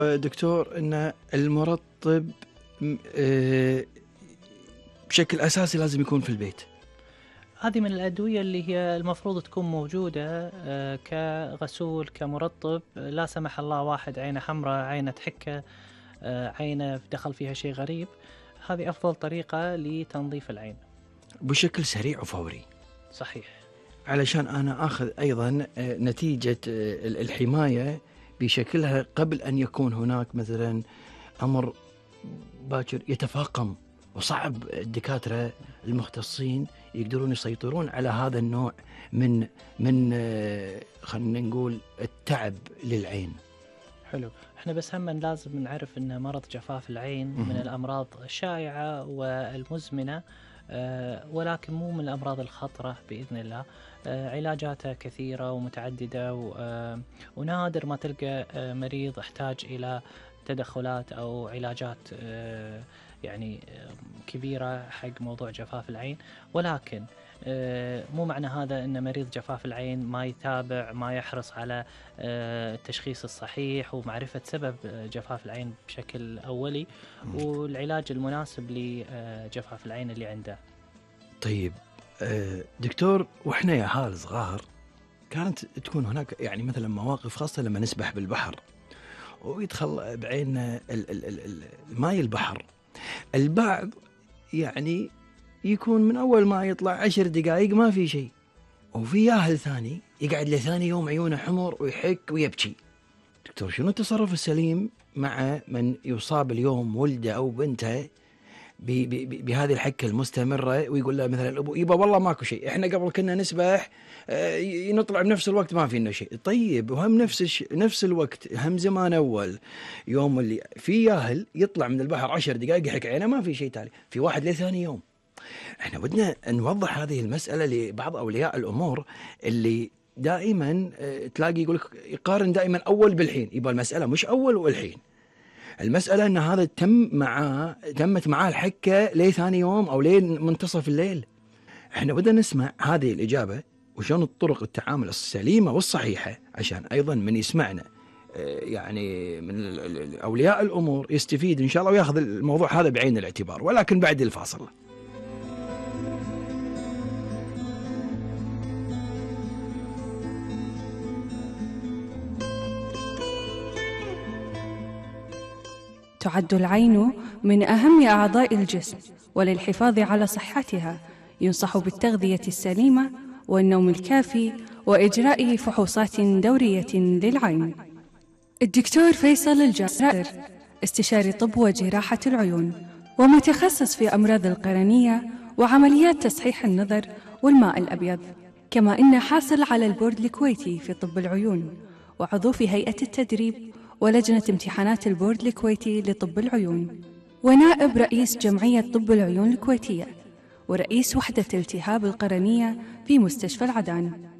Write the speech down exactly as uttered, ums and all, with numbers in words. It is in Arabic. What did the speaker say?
دكتور أن المرطب م- آه، بشكل أساسي لازم يكون في البيت. هذه من الأدوية اللي هي المفروض تكون موجودة آه، كغسول كمرطب. لا سمح الله واحد عينه حمراء، عينه تحكة، آه، عينه دخل فيها شيء غريب، هذه أفضل طريقة لتنظيف العين. بشكل سريع وفوري، صحيح. علشان أنا أخذ أيضا آه، نتيجة آه، ال- الحماية بشكلها قبل أن يكون هناك مثلا أمر باكر يتفاقم وصعب الدكاترة المختصين يقدرون يسيطرون على هذا النوع من من آه، خلينا نقول التعب للعين. حلو. احنا بس هم لازم نعرف ان مرض جفاف العين من مهم. الامراض الشائعة والمزمنة، آه، ولكن مو من الامراض الخطرة باذن الله. آه، علاجاتها كثيرة ومتعددة و- آه، ونادر ما تلقى آه، مريض احتاج الى تدخلات او علاجات آه، يعني آه، كبيرة حق موضوع جفاف العين. ولكن آه، مو معنى هذا ان مريض جفاف العين ما يتابع، ما يحرص على آه، التشخيص الصحيح ومعرفة سبب آه، جفاف العين بشكل أولي، والعلاج المناسب لجفاف العين اللي عنده. طيب آه، دكتور، وإحنا يا حال صغار كانت تكون هناك يعني مثلا مواقف خاصة لما نسبح بالبحر ويدخل بعيننا ال- ال- ال- ال- ماي البحر. البعض يعني يكون من أول ما يطلع عشر دقائق ما في شيء، وفي ياهل ثاني يقعد لثاني يوم عيونه حمر ويحك ويبكي. دكتور، شنو التصرف السليم مع من يصاب اليوم ولده أو بنته ب- ب- ب- بهذه الحكة المستمرة ويقول له مثلا الأبو يبا والله ماكو شيء، احنا قبل كنا نسبح آه، ي- نطلع بنفس الوقت ما فينا شيء. طيب وهم نفس الش... نفس الوقت هم زمان أول يوم اللي في ياهل يطلع من البحر عشر دقائق يحك عينه ما في شيء، تالي في واحد لثاني يوم. احنا بدنا نوضح هذه المسألة لبعض أولياء الأمور اللي دائما آه، تلاقي يقول لك يقارن دائما أول بالحين. يبقى المسألة مش أول والحين، المسألة أن هذا تم معاه تمت معاه الحكة ليه ثاني يوم أو ليه منتصف الليل. احنا بدنا نسمع هذه الإجابة وشون الطرق التعامل السليمة والصحيحة عشان أيضا من يسمعنا آه، يعني من ال- ال- أولياء الأمور يستفيد إن شاء الله ويأخذ الموضوع هذا بعين الاعتبار، ولكن بعد الفاصل. تعد العين من أهم أعضاء الجسم، وللحفاظ على صحتها ينصح بالتغذية السليمة والنوم الكافي وإجراء فحوصات دورية للعين. الدكتور فيصل الجزائر، استشاري طب وجراحة العيون ومتخصص في أمراض القرنية وعمليات تصحيح النظر والماء الأبيض، كما إنه حاصل على البورد الكويتي في طب العيون وعضو في هيئة التدريب ولجنة امتحانات البورد الكويتي لطب العيون، ونائب رئيس جمعية طب العيون الكويتية ورئيس وحدة التهاب القرنية في مستشفى العدن.